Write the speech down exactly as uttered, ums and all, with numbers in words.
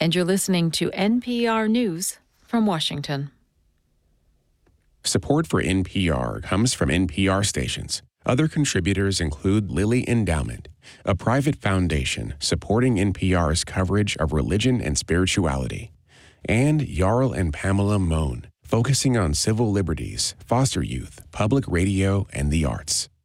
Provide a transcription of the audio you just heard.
And you're listening to N P R News from Washington. Support for N P R comes from N P R stations. Other contributors include Lilly Endowment, a private foundation supporting N P R's coverage of religion and spirituality, and Jarl and Pamela Mohn, focusing on civil liberties, foster youth, public radio, and the arts.